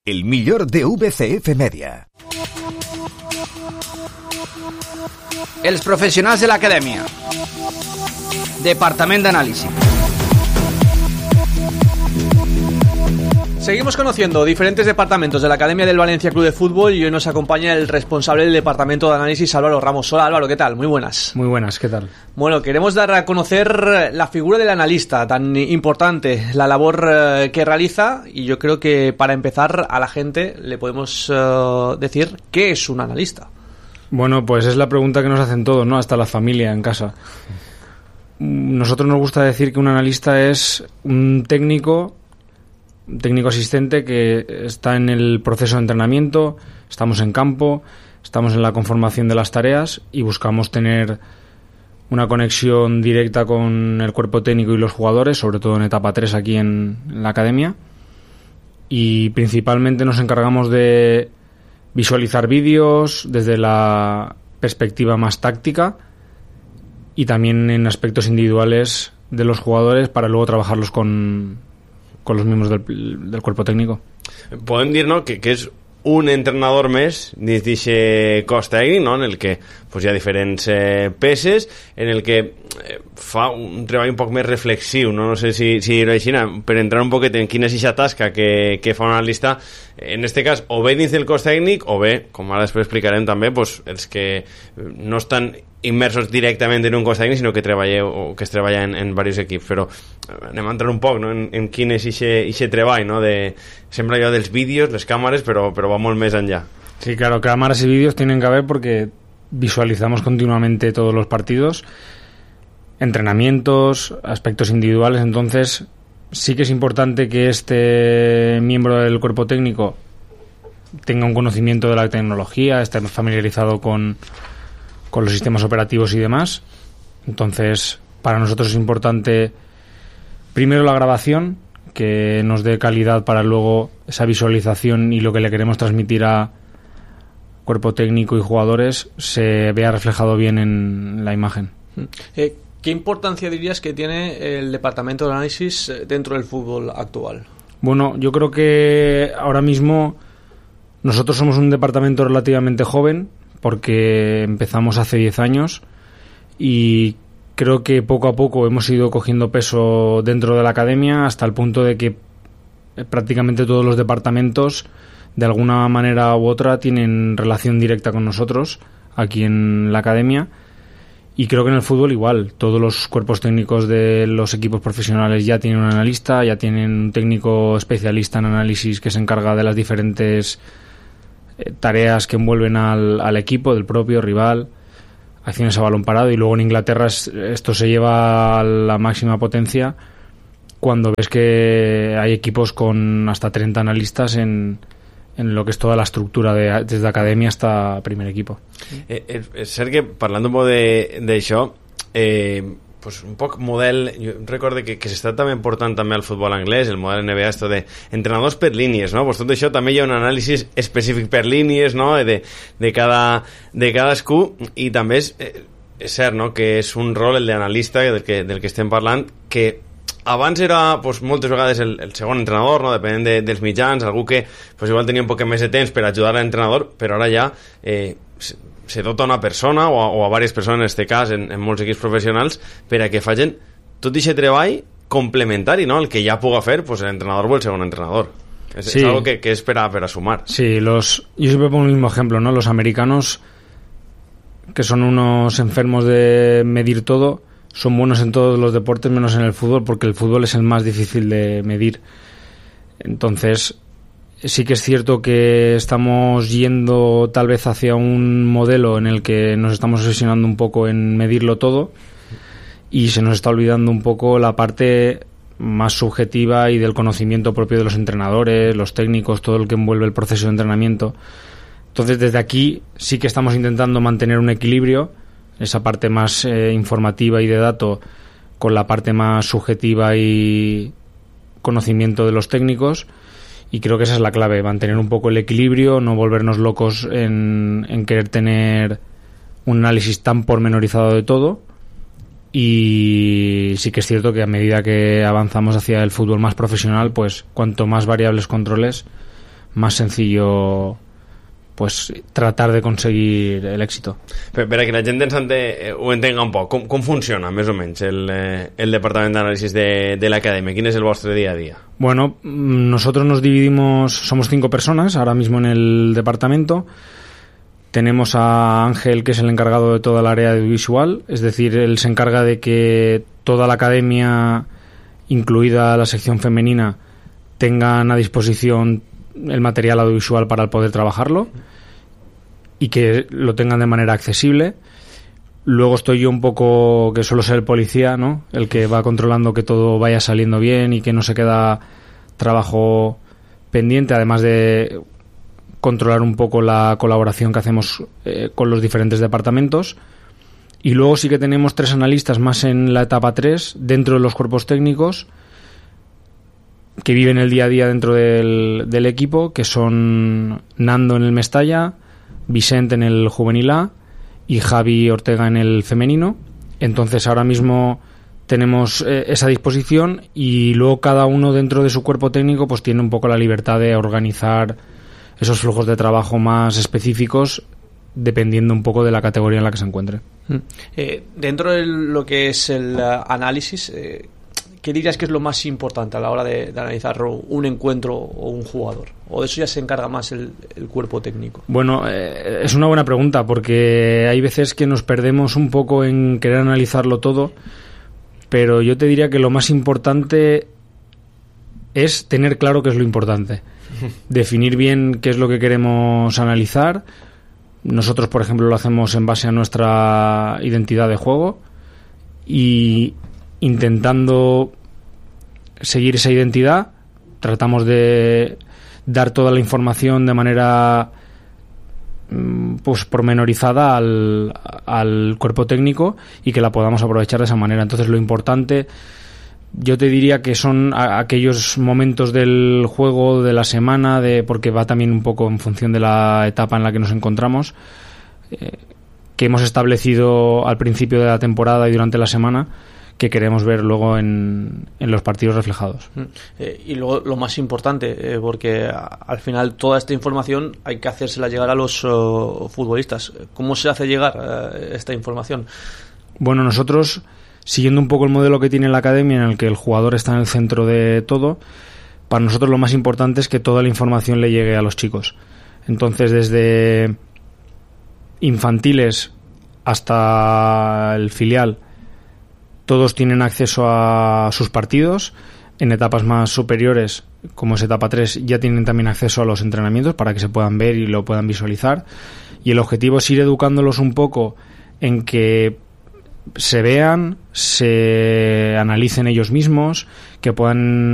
El millor de VCF Media. Els professionals de l'acadèmia. Departament d'Anàlisi. Seguimos conociendo diferentes departamentos de la Academia del Valencia Club de Fútbol y hoy nos acompaña el responsable del Departamento de Análisis, Álvaro Ramos. Hola Álvaro, ¿qué tal? Muy buenas. Muy buenas, ¿qué tal? Bueno, queremos dar a conocer la figura del analista, tan importante, la labor que realiza, y yo creo que para empezar a la gente le podemos decir ¿qué es un analista? Bueno, pues es la pregunta que nos hacen todos, ¿no? Hasta la familia en casa. Nosotros nos gusta decir que un analista es un técnico asistente que está en el proceso de entrenamiento, estamos en campo, estamos en la conformación de las tareas y buscamos tener una conexión directa con el cuerpo técnico y los jugadores, sobre todo en etapa 3 aquí en la academia, y principalmente nos encargamos de visualizar vídeos desde la perspectiva más táctica y también en aspectos individuales de los jugadores para luego trabajarlos con los miembros del cuerpo técnico. Podem dir, no?, que és un entrenador més dins d'aquest cos tècnic, no?, en el que pues, hi ha diferents peces, en el que fa un treball un poc més reflexiu, no sé si dir-ho així, per entrar un poquet en quina és aquesta tasca que fa un analista, en este cas, o bé dins del cos tècnic, o bé, com ara després explicarem també, pues, els que no estan immersos directament en un cos tècnic, sinó que treballeu o que es treballa en diversos equips. Però anem a entrar un poc, no?, en quin és aquest treball, no?, sembla allò dels vídeos, les càmeres, però va molt més enllà. Sí, claro, cámaras y vídeos tienen que haber porque visualizamos continuamente todos los partidos, entrenamientos, aspectos individuales. Entonces sí que es importante que este miembro del cuerpo técnico tenga un conocimiento de la tecnología, esté familiarizado con los sistemas operativos y demás. Entonces para nosotros es importante primero la grabación, que nos dé calidad para luego esa visualización y lo que le queremos transmitir a cuerpo técnico y jugadores se vea reflejado bien en la imagen. ¿Qué importancia dirías que tiene el departamento de análisis dentro del fútbol actual? Bueno, yo creo que ahora mismo nosotros somos un departamento relativamente joven porque empezamos hace 10 años y creo que poco a poco hemos ido cogiendo peso dentro de la academia hasta el punto de que prácticamente todos los departamentos de alguna manera u otra tienen relación directa con nosotros aquí en la academia, y creo que en el fútbol igual, todos los cuerpos técnicos de los equipos profesionales ya tienen un analista, ya tienen un técnico especialista en análisis que se encarga de las diferentes tareas que envuelven al equipo, del propio rival, acciones a balón parado, y luego en Inglaterra esto se lleva a la máxima potencia cuando ves que hay equipos con hasta 30 analistas en lo que és tota l'estructura des d'acadèmia hasta primer equipo. És cert que parlant un poc d'això, pues un poc model, jo recordo que s'està també portant també al futbol anglès, el model NBA, esto de entrenadors per línies, no? Pues tot això també hi ha un anàlisi específic per línies, no?, de cadascú, i també és cert, no?, que és un rol, el d'analista, del que estem parlant, que abans era pues, moltes vegades el segon entrenador, no?, depenent dels mitjans, algú que pues, igual tenia un poc més de temps per ajudar a l'entrenador, però ara ja se dota una persona o a diverses persones, en aquest cas en molts equips professionals, per a que facin tot aquest treball complementari, no?, el que ja puga fer pues, l'entrenador o el segon entrenador. Sí. Es algo que es para sumar. Sí, yo siempre pongo el mismo ejemplo, ¿no? Los americanos, que son unos enfermos de medir todo, son buenos en todos los deportes menos en el fútbol, porque el fútbol es el más difícil de medir. Entonces sí que es cierto que estamos yendo tal vez hacia un modelo en el que nos estamos obsesionando un poco en medirlo todo y se nos está olvidando un poco la parte más subjetiva y del conocimiento propio de los entrenadores, los técnicos, todo lo que envuelve el proceso de entrenamiento. Entonces desde aquí sí que estamos intentando mantener un equilibrio, esa parte más informativa y de dato con la parte más subjetiva y conocimiento de los técnicos, y creo que esa es la clave, mantener un poco el equilibrio, no volvernos locos en querer tener un análisis tan pormenorizado de todo. Y sí que es cierto que a medida que avanzamos hacia el fútbol más profesional, pues cuanto más variables controles, más sencillo pues tratar de conseguir el éxito. Per a que la gent ho entenga un poc, com funciona més o menys el departament d'anàlisis de l'acadèmia? Quin és el vostre día a día? Bueno, nosotros nos dividimos, somos 5 personas ahora mismo en el departamento. Tenemos a Ángel, que es el encargado de toda el área audiovisual, es decir, él se encarga de que toda la academia, incluida la sección femenina, tengan a disposición el material audiovisual para poder trabajarlo y que lo tengan de manera accesible. Luego estoy yo un poco, que suelo ser el policía, ¿no? El que va controlando que todo vaya saliendo bien y que no se queda trabajo pendiente, además de controlar un poco la colaboración que hacemos con los diferentes departamentos. Y luego sí que tenemos 3 analistas más en la etapa 3 dentro de los cuerpos técnicos que viven el día a día dentro del equipo, que son Nando en el Mestalla, Vicente en el Juvenil A y Javi Ortega en el femenino. Entonces ahora mismo tenemos esa disposición y luego cada uno dentro de su cuerpo técnico pues tiene un poco la libertad de organizar esos flujos de trabajo más específicos dependiendo un poco de la categoría en la que se encuentre. Dentro de lo que es el análisis, ¿qué dirías que es lo más importante a la hora de analizar un encuentro o un jugador? ¿O de eso ya se encarga más el cuerpo técnico? Bueno, es una buena pregunta porque hay veces que nos perdemos un poco en querer analizarlo todo, pero yo te diría que lo más importante es tener claro qué es lo importante. Definir bien qué es lo que queremos analizar. Nosotros, por ejemplo, lo hacemos en base a nuestra identidad de juego y intentando seguir esa identidad tratamos de dar toda la información de manera pues pormenorizada al cuerpo técnico y que la podamos aprovechar de esa manera. Entonces lo importante, yo te diría que son aquellos momentos del juego, de la semana, porque va también un poco en función de la etapa en la que nos encontramos, que hemos establecido al principio de la temporada y durante la semana, que queremos ver luego en los partidos reflejados. Y luego lo más importante, porque al final toda esta información hay que hacérsela llegar a los futbolistas. ¿Cómo se hace llegar esta información? Bueno, nosotros, siguiendo un poco el modelo que tiene la academia, en el que el jugador está en el centro de todo, para nosotros lo más importante es que toda la información le llegue a los chicos. Entonces, desde infantiles hasta el filial, todos tienen acceso a sus partidos. En etapas más superiores, como es etapa 3, ya tienen también acceso a los entrenamientos para que se puedan ver y lo puedan visualizar. Y el objetivo es ir educándolos un poco en que se vean, se analicen ellos mismos, que puedan